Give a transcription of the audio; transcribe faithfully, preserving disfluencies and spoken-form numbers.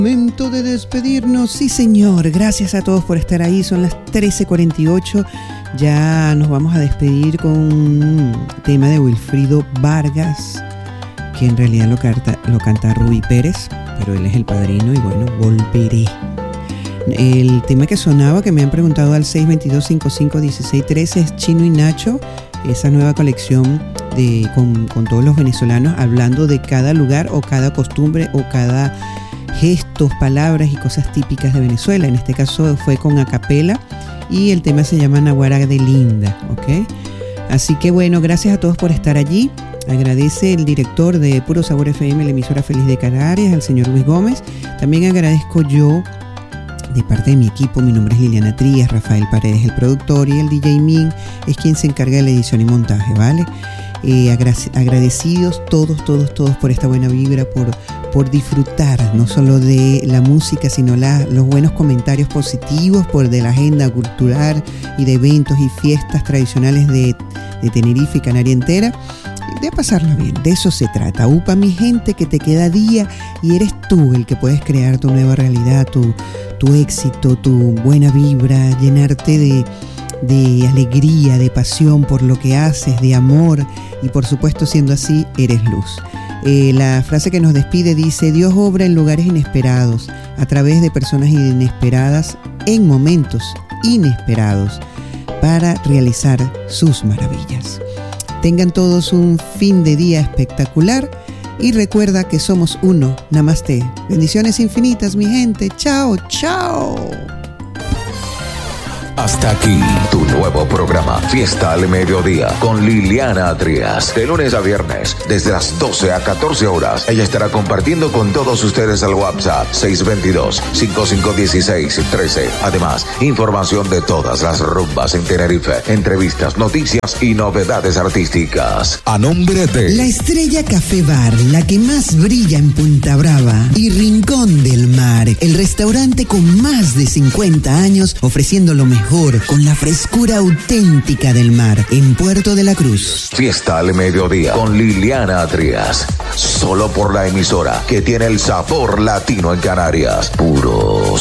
Momento de despedirnos, sí señor, gracias a todos por estar ahí, son las trece cuarenta y ocho, ya nos vamos a despedir con un tema de Wilfrido Vargas, que en realidad lo canta, lo canta Rubí Pérez, pero él es el padrino y bueno, volveré. El tema que sonaba, que me han preguntado al seis dos dos, cinco cinco uno seis uno tres, es Chino y Nacho, esa nueva colección de, con, con todos los venezolanos hablando de cada lugar o cada costumbre o cada gestos, palabras y cosas típicas de Venezuela. En este caso fue con acapela y el tema se llama Naguará de Linda, ¿ok? Así que bueno, gracias a todos por estar allí. Agradece el director de Puro Sabor F M, la emisora Feliz de Canarias, al señor Luis Gómez. También agradezco yo, de parte de mi equipo, mi nombre es Liliana Trías, Rafael Paredes el productor y el D J Min es quien se encarga de la edición y montaje, ¿vale? Eh, agra- agradecidos todos, todos, todos por esta buena vibra, por, por disfrutar no solo de la música, sino la, los buenos comentarios positivos, por de la agenda cultural y de eventos y fiestas tradicionales de, de Tenerife y Canaria entera, de pasarla bien, de eso se trata. Upa mi gente, que te queda día y eres tú el que puedes crear tu nueva realidad, tu, tu éxito, tu buena vibra, llenarte de de alegría, de pasión por lo que haces, de amor y por supuesto siendo así, eres luz. Eh, la frase que nos despide dice: Dios obra en lugares inesperados, a través de personas inesperadas, en momentos inesperados, para realizar sus maravillas. Tengan todos un fin de día espectacular y recuerda que somos uno. Namaste. Bendiciones infinitas, mi gente. Chao, chao. Hasta aquí tu nuevo programa Fiesta al Mediodía con Liliana Trías. De lunes a viernes, desde las doce a catorce horas, ella estará compartiendo con todos ustedes al WhatsApp seis dos dos, cinco cinco uno seis uno tres. Además, información de todas las rumbas en Tenerife, entrevistas, noticias y novedades artísticas. A nombre de La Estrella Café Bar, la que más brilla en Punta Brava y Rincón del Mar, el restaurante con más de cincuenta años ofreciendo lo mejor con la frescura auténtica del mar en Puerto de la Cruz. Fiesta al Mediodía con Liliana Trías. Solo por la emisora que tiene el sabor latino en Canarias. Puros